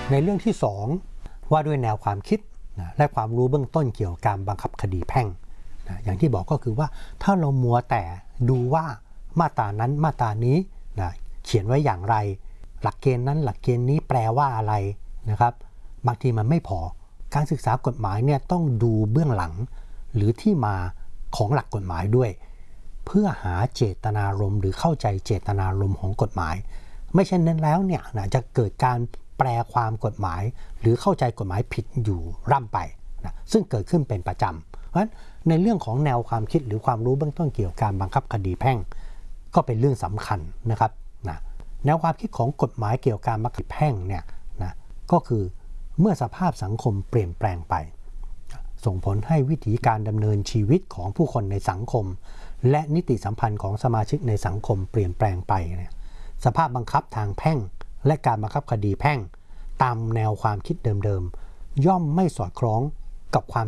ในเรื่องที่2ว่าด้วยแนวความคิดและความรู้เบื้องต้นเกี่ยวกับการบังคับคดีแพ่งอย่างที่บอกก็คือว่าถ้าเรามัวแต่ดูว่ามาตรานั้นมาตรานี้เขียนไว้อย่างไรหลักเกณฑ์นั้นหลักเกณฑ์นี้แปลว่าอะไรนะครับบางทีมันไม่พอการศึกษากฎหมายเนี่ยต้องดูเบื้องหลังหรือที่มาของหลักกฎหมายด้วยเพื่อหาเจตนารมณ์หรือเข้าใจเจตนารมณ์ของกฎหมายไม่เช่นนั้นแล้วเนี่ยจะเกิดการแปลความกฎหมายหรือเข้าใจกฎหมายผิดอยู่ร่ำไปซึ่งเกิดขึ้นเป็นประจำเพราะฉะนั้นในเรื่องของแนวความคิดหรือความรู้เบื้องต้นเกี่ยวกับการบังคับคดีแพ่งก็เป็นเรื่องสำคัญนะครับแนวความคิดของกฎหมายเกี่ยวกับการบังคับคดีแพ่งเนี่ยก็คือเมื่อสภาพสังคมเปลี่ยนแปลงไปส่งผลให้วิถีการดำเนินชีวิตของผู้คนในสังคมและนิติสัมพันธ์ของสมาชิกในสังคมเปลี่ยนแปลงไปเนี่ยสภาพบังคับทางแพ่งและการบังคับคดีแพ่งตามแนวความคิดเดิมๆย่อมไม่สอดคล้องกับความ